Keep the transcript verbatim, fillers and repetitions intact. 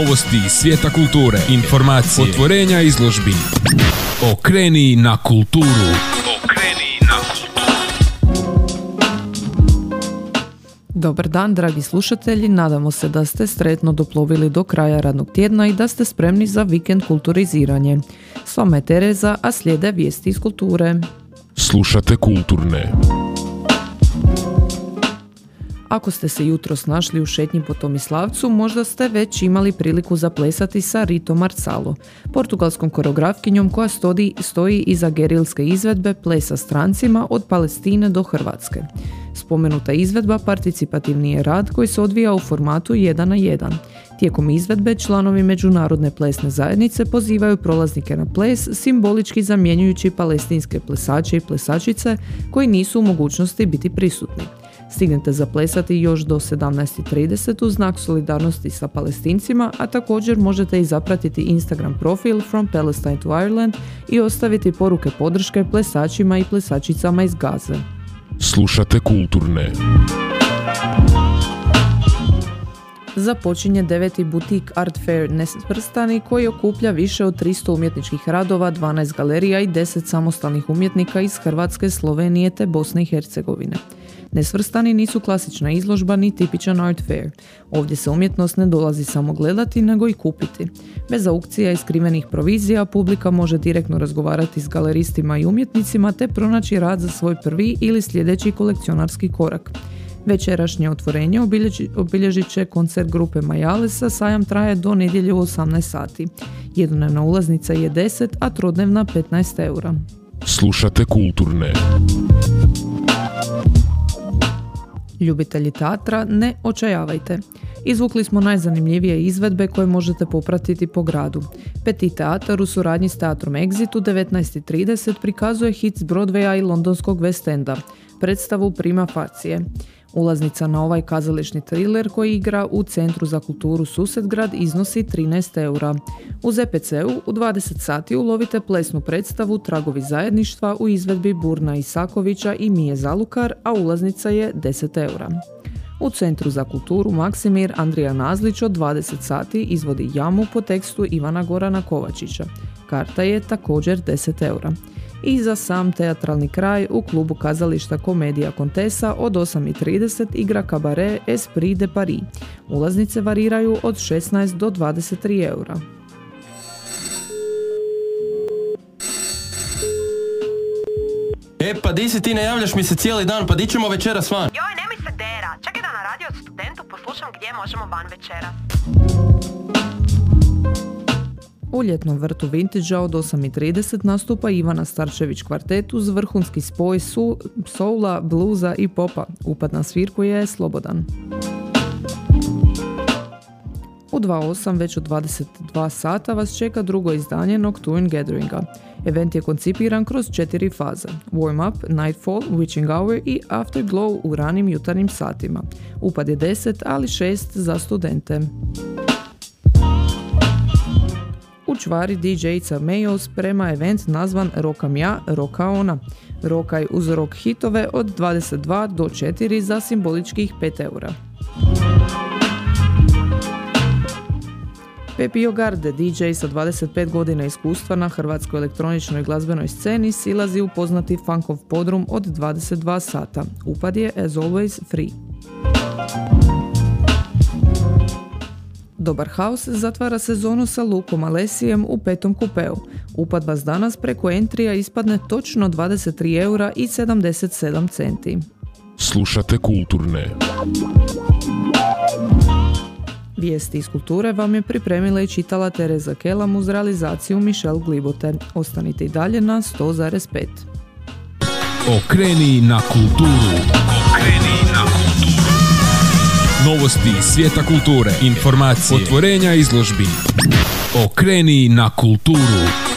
Novosti iz svijeta kulture, informacije, otvorenja izložbi. Okreni na kulturu. Okreni na kulturu. Dobar dan, dragi slušatelji. Nadamo se da ste sretno doplovili do kraja radnog tjedna i da ste spremni za vikend kulturiziranje. S vama je Tereza, a slijede vijesti iz kulture. Slušate kulturne. Ako ste se jutros našli u šetnji po Tomislavcu, možda ste već imali priliku zaplesati sa Ritom Marcalo, portugalskom koreografkinjom koja stoji, stoji iza gerilske izvedbe Plesa strancima od Palestine do Hrvatske. Spomenuta izvedba participativni je rad koji se odvija u formatu jedan na jedan. Tijekom izvedbe članovi Međunarodne plesne zajednice pozivaju prolaznike na ples, simbolički zamjenjujući palestinske plesače i plesačice koji nisu u mogućnosti biti prisutni. Stignete zaplesati još do sedamnaest i trideset u znak solidarnosti sa Palestincima, a također možete i zapratiti Instagram profil From Palestine to Ireland i ostaviti poruke podrške plesačima i plesačicama iz Gaze. Slušate kulturne. Započinje deveti butik Art Fair Nesvrstani koji okuplja više od tristo umjetničkih radova, dvanaest galerija i deset samostalnih umjetnika iz Hrvatske, Slovenije te Bosne i Hercegovine. Nesvrstani nisu klasična izložba ni tipičan art fair. Ovdje se umjetnost ne dolazi samo gledati, nego i kupiti. Bez aukcija i skrivenih provizija publika može direktno razgovarati s galeristima i umjetnicima te pronaći rad za svoj prvi ili sljedeći kolekcionarski korak. Večerašnje otvorenje obilježi, obilježit će koncert grupe Majalesa, sajam traje do nedjelje u osamnaest sati. Jednodnevna ulaznica je deset, a trodnevna petnaest eura. Slušate kulturne. Ljubitelji teatra, ne očajavajte. Izvukli smo najzanimljivije izvedbe koje možete popratiti po gradu. Petit teatar u suradnji s teatrom Exit u devetnaest i trideset prikazuje hit s Broadwaya i londonskog West Enda, predstavu Prima facie. Ulaznica na ovaj kazališni thriller koji igra u Centru za kulturu Susedgrad iznosi trinaest eura. U Z P C-u u dvadeset sati ulovite plesnu predstavu Tragovi zajedništva u izvedbi Burna Isakovića i Mije Zalukar, a ulaznica je deset eura. U Centru za kulturu Maksimir Andrija Nazlić od dvadeset sati izvodi Jamu po tekstu Ivana Gorana Kovačića. Karta je također deset eura. I za sam teatralni kraj u klubu kazališta Komedija Kontesa od osam i trideset igra kabare Esprit de Paris. Ulaznice variraju od šesnaest do dvadeset tri eura. E, pa di si, ti ne javljaš mi se cijeli dan, pa di ćemo večeras van? Joj, nemoj se dera, čekaj da na radio od studentu poslušam gdje možemo van večeras. U ljetnom vrtu Vintage od osam i trideset nastupa Ivana Starčević kvartet uz vrhunski spoj su, soula, bluza i popa. Upad na svirku je slobodan. U dvadeset osam već od dvadeset dva sata vas čeka drugo izdanje Nocturne Gatheringa. Event je koncipiran kroz četiri faze: Warm Up, Nightfall, Witching Hour i Afterglow u ranim jutarnjim satima. Upad je deset, ali šest za studente. U čvari D J-ica Mayo sprema event nazvan Rokam ja, roka ona. Rokaj uz rock hitove od dvadeset dva do četiri za simboličkih pet eura. Pepio Garde, D J sa dvadeset pet godina iskustva na hrvatskoj elektroničnoj glazbenoj sceni, silazi u poznati funkov podrum od dvadeset dva sata. Upad je as always free. Dobar House zatvara sezonu sa Lukom Alesijem u petom kupeu. Upad vas danas preko entrija ispadne točno dvadeset tri eura i sedamdeset sedam centi. Slušate kulturne. Vijesti iz kulture vam je pripremila i čitala Tereza Kelam uz realizaciju Michelle Glibote. Ostanite i dalje na sto zarez pet. Okreni na kulturu. Okreni na kulturu. Novosti iz svijeta kulture, informacije, otvorenja izložbi. Okreni na kulturu.